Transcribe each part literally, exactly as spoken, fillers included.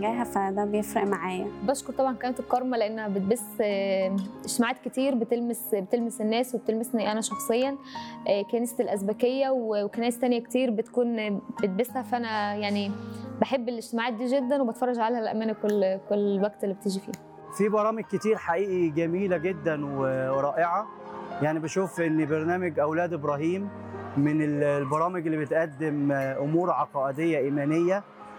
نجاحها، فده بيفرق معايا. بشكر طبعا قناه الكارما لانها بتبث اجتماعات كتير بتلمس بتلمس الناس وبتلمسني انا شخصيا، كنيسه الازبكيه وكنائس ثانيه كتير بتكون بتبثها، فانا يعني بحب الاجتماعات دي جدا وبتفرج عليها للامانه كل كل وقت اللي بتيجي فيه. في برامج كتير حقيقي جميله جدا ورائعه، يعني بشوف ان برنامج اولاد ابراهيم من البرامج اللي بتقدم امور عقائديه ايمانيه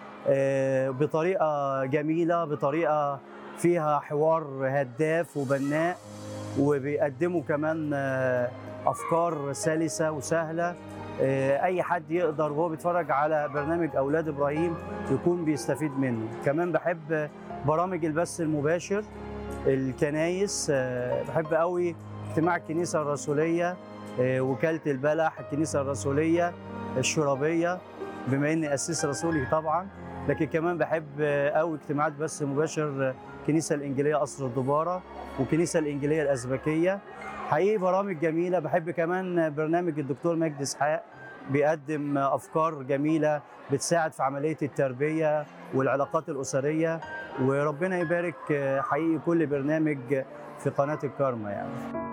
بطريقه جميله، بطريقه فيها حوار هداف وبناء، وبيقدموا كمان افكار سلسه وسهله. اي حد يقدر وهو بيتفرج على برنامج اولاد ابراهيم يكون بيستفيد منه. كمان بحب برامج البث المباشر، الكنايس، بحب قوي اجتماع الكنيسه الرسوليه، وكاله البلح، الكنيسه الرسوليه الشرابيه بما اني اسيس رسولي طبعا، لكن كمان بحب قوي اجتماعات بث مباشر الكنيسه الانجيليه قصر الدباره والكنيسه الانجيليه الازبكيه. حقيقي برامج جميله. بحب كمان برنامج الدكتور مجدي اسحاق، بيقدم افكار جميله بتساعد في عمليه التربيه والعلاقات الاسريه، وربنا يبارك حقيقي كل برنامج في قناه الكارما يعني.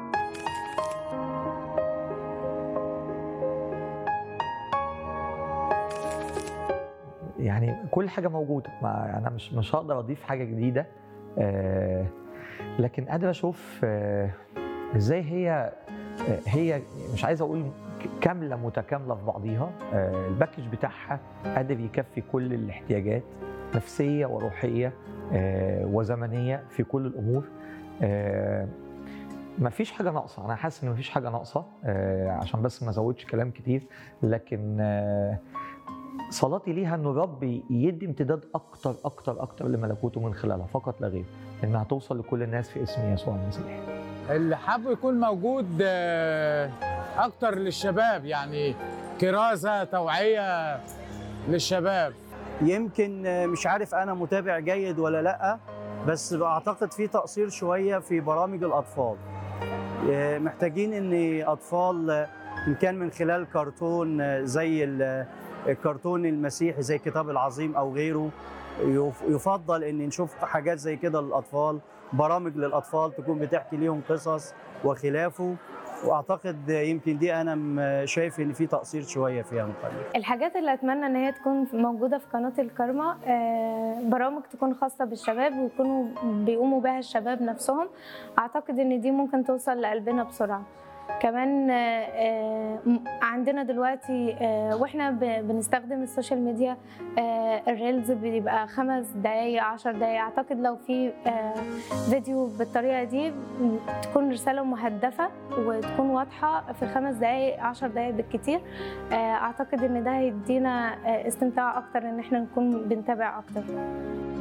يعني كل حاجه موجوده، ما انا مش مش هقدر اضيف حاجه جديده، آه لكن قادر اشوف آه ازاي هي آه هي مش عايز اقول كامله متكامله في بعضيها. آه الباكج بتاعها قادر يكفي كل الاحتياجات نفسيه وروحيه آه وزمنيه في كل الامور. آه مفيش حاجه ناقصه، انا حاسس ان مفيش حاجه ناقصه، آه عشان بس ما ازودش كلام كتير، لكن آه صلاتي ليها ان الرب يدي امتداد اكتر اكتر اكتر لملكوته من خلالها فقط لا غير، انها توصل لكل الناس في اسم يسوع المسيح. اللي حابب يكون موجود اكتر للشباب، يعني كرازه توعيه للشباب. يمكن مش عارف انا متابع جيد ولا لا، بس بعتقد في تقصير شويه في برامج الاطفال. محتاجين ان اطفال ان كان من خلال كرتون زي الكرتون المسيحي زي الكتاب العظيم او غيره، يفضل ان نشوف حاجات زي كده للاطفال، برامج للاطفال تكون بتحكي ليهم قصص وخلافه. واعتقد يمكن دي انا شايف ان في تقصير شويه فيها مقارنه. الحاجات اللي اتمنى ان هي تكون موجوده في قناه الكارما، برامج تكون خاصه بالشباب ويكونوا بيقوموا بها الشباب نفسهم. اعتقد ان دي ممكن توصل لقلبنا بسرعه. كمان عندنا دلوقتي واحنا بنستخدم السوشيال ميديا الريلز بيبقى خمس دقايق عشر دقايق. اعتقد لو في فيديو بالطريقه دي تكون رساله مهدفه وتكون واضحه في خمس دقايق عشر دقايق بالكتير، اعتقد ان ده هيدينا استمتاع اكتر ان احنا نكون بنتابع اكتر.